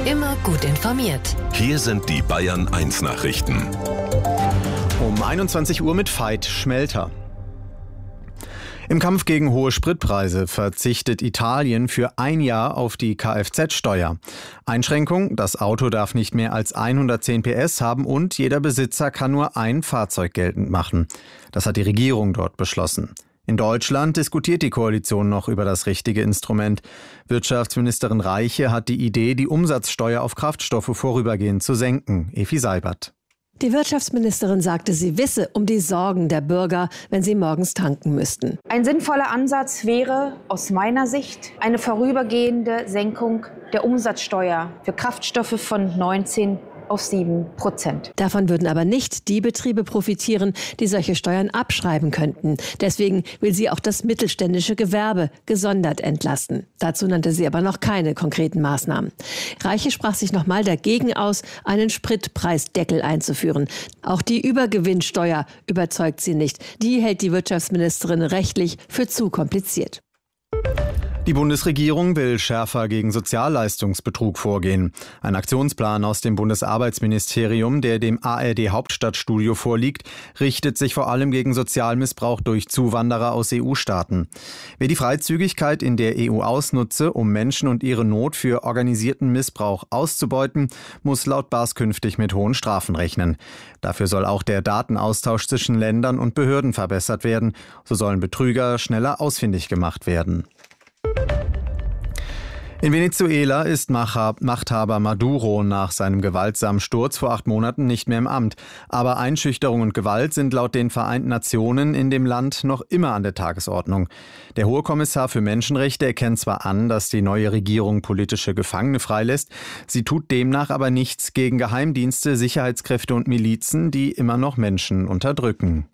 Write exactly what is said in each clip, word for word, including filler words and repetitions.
Immer gut informiert. Hier sind die Bayern eins Nachrichten. Um einundzwanzig Uhr mit Veit Schmelter. Im Kampf gegen hohe Spritpreise verzichtet Italien für ein Jahr auf die Kfz-Steuer. Einschränkung: Das Auto darf nicht mehr als hundertzehn P S haben und jeder Besitzer kann nur ein Fahrzeug geltend machen. Das hat die Regierung dort beschlossen. In Deutschland diskutiert die Koalition noch über das richtige Instrument. Wirtschaftsministerin Reiche hat die Idee, die Umsatzsteuer auf Kraftstoffe vorübergehend zu senken. Evi Seibert. Die Wirtschaftsministerin sagte, sie wisse um die Sorgen der Bürger, wenn sie morgens tanken müssten. Ein sinnvoller Ansatz wäre aus meiner Sicht eine vorübergehende Senkung der Umsatzsteuer für Kraftstoffe von neunzehn auf sieben Prozent. Davon würden aber nicht die Betriebe profitieren, die solche Steuern abschreiben könnten. Deswegen will sie auch das mittelständische Gewerbe gesondert entlasten. Dazu nannte sie aber noch keine konkreten Maßnahmen. Reiche sprach sich nochmal dagegen aus, einen Spritpreisdeckel einzuführen. Auch die Übergewinnsteuer überzeugt sie nicht. Die hält die Wirtschaftsministerin rechtlich für zu kompliziert. Die Bundesregierung will schärfer gegen Sozialleistungsbetrug vorgehen. Ein Aktionsplan aus dem Bundesarbeitsministerium, der dem A R D-Hauptstadtstudio vorliegt, richtet sich vor allem gegen Sozialmissbrauch durch Zuwanderer aus E U-Staaten. Wer die Freizügigkeit in der E U ausnutze, um Menschen und ihre Not für organisierten Missbrauch auszubeuten, muss laut Baas künftig mit hohen Strafen rechnen. Dafür soll auch der Datenaustausch zwischen Ländern und Behörden verbessert werden. So sollen Betrüger schneller ausfindig gemacht werden. In Venezuela ist Machthaber Maduro nach seinem gewaltsamen Sturz vor acht Monaten nicht mehr im Amt. Aber Einschüchterung und Gewalt sind laut den Vereinten Nationen in dem Land noch immer an der Tagesordnung. Der Hohe Kommissar für Menschenrechte erkennt zwar an, dass die neue Regierung politische Gefangene freilässt, sie tut demnach aber nichts gegen Geheimdienste, Sicherheitskräfte und Milizen, die immer noch Menschen unterdrücken.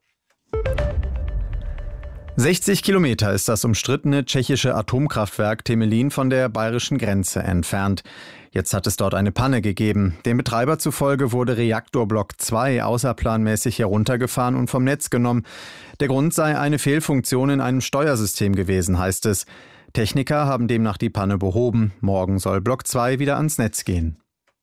sechzig Kilometer ist das umstrittene tschechische Atomkraftwerk Temelín von der bayerischen Grenze entfernt. Jetzt hat es dort eine Panne gegeben. Dem Betreiber zufolge wurde Reaktorblock zwei außerplanmäßig heruntergefahren und vom Netz genommen. Der Grund sei eine Fehlfunktion in einem Steuersystem gewesen, heißt es. Techniker haben demnach die Panne behoben. Morgen soll Block zwei wieder ans Netz gehen.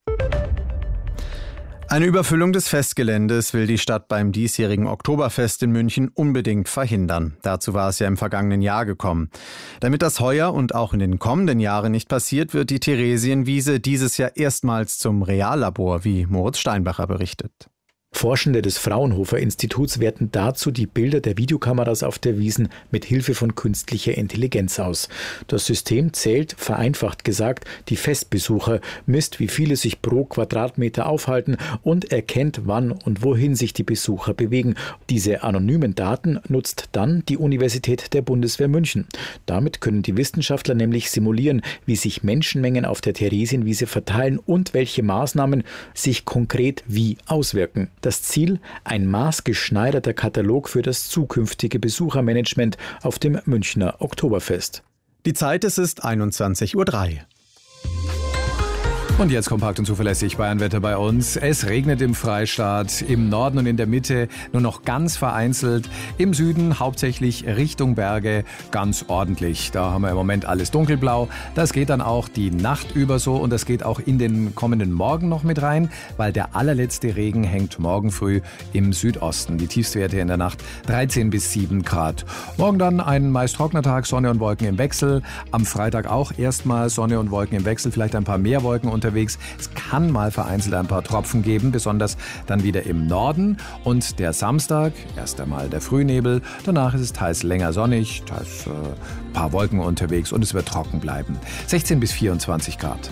Eine Überfüllung des Festgeländes will die Stadt beim diesjährigen Oktoberfest in München unbedingt verhindern. Dazu war es ja im vergangenen Jahr gekommen. Damit das heuer und auch in den kommenden Jahren nicht passiert, wird die Theresienwiese dieses Jahr erstmals zum Reallabor, wie Moritz Steinbacher berichtet. Forschende des Fraunhofer Instituts werten dazu die Bilder der Videokameras auf der Wiesn mit Hilfe von künstlicher Intelligenz aus. Das System zählt, vereinfacht gesagt, die Festbesucher, misst, wie viele sich pro Quadratmeter aufhalten und erkennt, wann und wohin sich die Besucher bewegen. Diese anonymen Daten nutzt dann die Universität der Bundeswehr München. Damit können die Wissenschaftler nämlich simulieren, wie sich Menschenmengen auf der Theresienwiese verteilen und welche Maßnahmen sich konkret wie auswirken. Das Ziel: ein maßgeschneiderter Katalog für das zukünftige Besuchermanagement auf dem Münchner Oktoberfest. Die Zeit, es ist einundzwanzig Uhr drei. Und jetzt kompakt und zuverlässig Bayernwetter bei uns. Es regnet im Freistaat, im Norden und in der Mitte nur noch ganz vereinzelt. Im Süden hauptsächlich Richtung Berge ganz ordentlich. Da haben wir im Moment alles dunkelblau. Das geht dann auch die Nacht über so und das geht auch in den kommenden Morgen noch mit rein, weil der allerletzte Regen hängt morgen früh im Südosten. Die Tiefstwerte in der Nacht dreizehn bis sieben Grad. Morgen dann ein meist trockener Tag, Sonne und Wolken im Wechsel. Am Freitag auch erstmal Sonne und Wolken im Wechsel, vielleicht ein paar mehr Wolken und unterwegs. Es kann mal vereinzelt ein paar Tropfen geben, besonders dann wieder im Norden. Und der Samstag, erst einmal der Frühnebel, danach ist es teils länger sonnig, teils äh, ein paar Wolken unterwegs und es wird trocken bleiben. sechzehn bis vierundzwanzig Grad.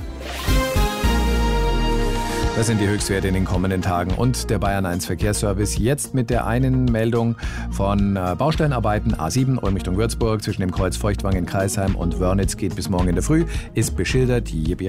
Das sind die Höchstwerte in den kommenden Tagen und der Bayern eins Verkehrsservice. Jetzt mit der einen Meldung von Baustellenarbeiten A sieben Ulm Richtung Würzburg zwischen dem Kreuz Feuchtwangen in Kreisheim und Wörnitz geht bis morgen in der Früh. Ist beschildert. Yippie.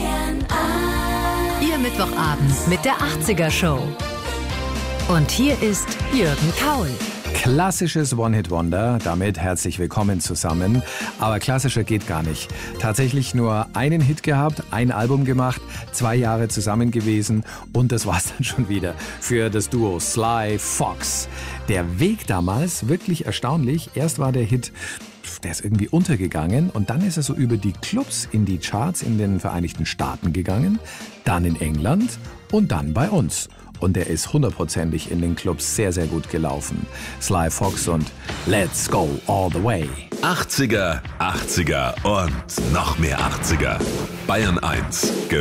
Ihr Mittwochabend mit der achtziger Show. Und hier ist Jürgen Kaul. Klassisches One-Hit-Wonder, damit herzlich willkommen zusammen. Aber klassischer geht gar nicht. Tatsächlich nur einen Hit gehabt, ein Album gemacht, zwei Jahre zusammen gewesen und das war's dann schon wieder für das Duo Sly Fox. Der Weg damals, wirklich erstaunlich. Erst war der Hit der ist irgendwie untergegangen und dann ist er so über die Clubs in die Charts in den Vereinigten Staaten gegangen, dann in England und dann bei uns. Und der ist hundertprozentig in den Clubs sehr, sehr gut gelaufen. Sly Fox und Let's Go All the Way. achtziger, achtziger und noch mehr achtziger. Bayern eins.